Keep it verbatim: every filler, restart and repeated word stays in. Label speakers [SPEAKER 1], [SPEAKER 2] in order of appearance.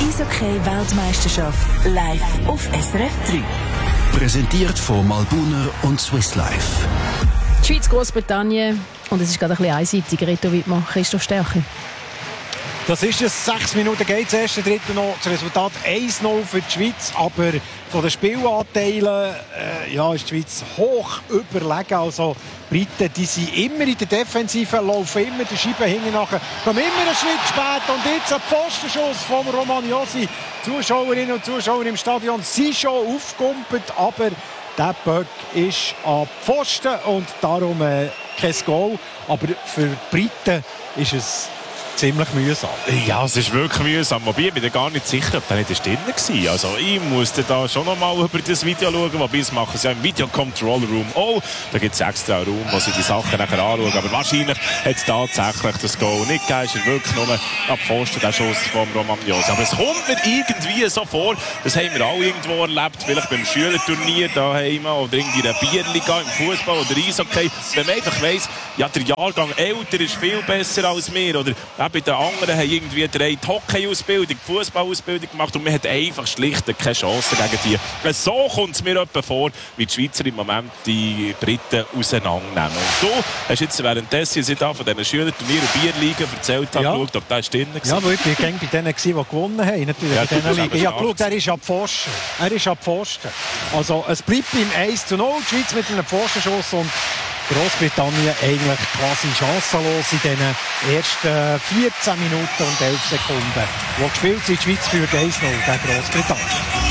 [SPEAKER 1] Eishockey-Weltmeisterschaft live auf S R F drei.
[SPEAKER 2] Präsentiert von Malbuner und Swiss Life.
[SPEAKER 3] Die Schweiz, Großbritannien und es ist gerade ein bisschen einseitig. Reto Wittmann, Christoph Stärke.
[SPEAKER 4] Das ist es. Sechs Minuten geht es erst Drittel noch. Das Resultat eins null für die Schweiz. Aber von den Spielanteilen äh, ja, ist die Schweiz hoch überlegen. Also die Briten, die sind immer in der Defensive, laufen immer die Scheibe hinten nachher, kommen immer einen Schritt spät. Und jetzt ein Pfostenschuss von Roman Josi. Zuschauerinnen und Zuschauer im Stadion sind schon aufgekumpelt, aber der Böck ist an Pfosten und darum äh, kein Goal. Aber für die Briten ist es ziemlich mühsam.
[SPEAKER 5] Ja, es ist wirklich mühsam. Wobei ich bin mir gar nicht sicher, ob der nicht drin war. Also ich musste da schon noch mal über das Video schauen, wobei es machen sie ja im Video Control Room. Oh, da gibt es extra einen Raum, wo sie die Sachen nachher anschauen. Aber wahrscheinlich hat es tatsächlich das Goal nicht gegeben. Es ist wirklich nur ab Pfosten der Schuss von Roman Josi. Aber es kommt mir irgendwie so vor, das haben wir alle irgendwo erlebt, vielleicht beim Schülerturnier daheim oder irgendwie in einer Bierliga im Fußball oder Eishockey. Wenn man einfach weiss, ja, der Jahrgang älter ist viel besser als wir oder bei den anderen haben irgendwie drei die Hockey-Ausbildung, die Fußball-Ausbildung gemacht und man hat einfach schlicht keine Chance gegen die. So kommt es mir etwa vor, wie die Schweizer im Moment die Briten auseinandernehmen. Und du hast jetzt währenddessen ich da von diesen Schülerturnieren und Bierligen erzählt, ja. Geschaut, ob der drin war.
[SPEAKER 4] Ja, weil ich war bei denen, die gewonnen haben. Natürlich
[SPEAKER 5] ja,
[SPEAKER 4] bei diesen Ligen. Ja, geschaut, er ist ab Pfosten. Er ist ab Pfosten. Also es bleibt beim eins zu null, die Schweiz mit einem Pfostenschuss und Großbritannien eigentlich quasi chancenlos in den ersten vierzehn Minuten und elf Sekunden, wo gespielt sind. Die Schweiz führt eins null gegen Großbritannien.